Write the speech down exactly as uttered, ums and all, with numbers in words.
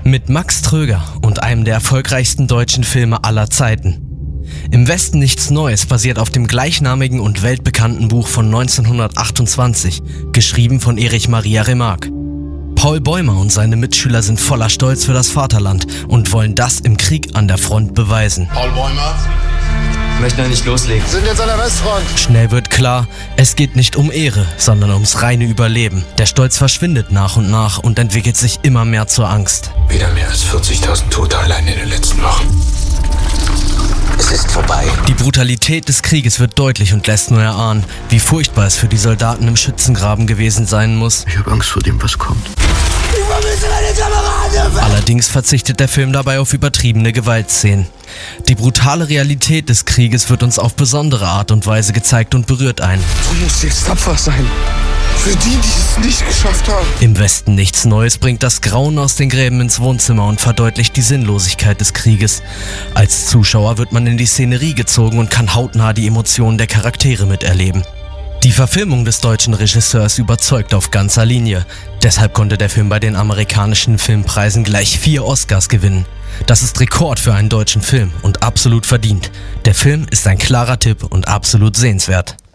Mit Max Tröger und einem der erfolgreichsten deutschen Filme aller Zeiten. Im Westen nichts Neues basiert auf dem gleichnamigen und weltbekannten Buch von neunzehnhundertachtundzwanzig, geschrieben von Erich Maria Remarque. Paul Bäumer und seine Mitschüler sind voller Stolz für das Vaterland und wollen das im Krieg an der Front beweisen. Paul Bäumer. Ich möchte noch nicht loslegen. Wir sind jetzt an der Westfront. Schnell wird klar, es geht nicht um Ehre, sondern ums reine Überleben. Der Stolz verschwindet nach und nach und entwickelt sich immer mehr zur Angst. Wieder mehr als vierzigtausend Tote allein in den letzten Wochen. Es ist vorbei. Die Brutalität des Krieges wird deutlich und lässt nur erahnen, wie furchtbar es für die Soldaten im Schützengraben gewesen sein muss. Ich habe Angst vor dem, was kommt. Ich vermisse meine Kameraden! Allerdings verzichtet der Film dabei auf übertriebene Gewaltszenen. Die brutale Realität des Krieges wird uns auf besondere Art und Weise gezeigt und berührt einen. Du musst jetzt tapfer sein. Für die, die es nicht geschafft haben. Im Westen nichts Neues bringt das Grauen aus den Gräben ins Wohnzimmer und verdeutlicht die Sinnlosigkeit des Krieges. Als Zuschauer wird man in die Szenerie gezogen und kann hautnah die Emotionen der Charaktere miterleben. Die Verfilmung des deutschen Regisseurs überzeugt auf ganzer Linie. Deshalb konnte der Film bei den amerikanischen Filmpreisen gleich vier Oscars gewinnen. Das ist Rekord für einen deutschen Film und absolut verdient. Der Film ist ein klarer Tipp und absolut sehenswert.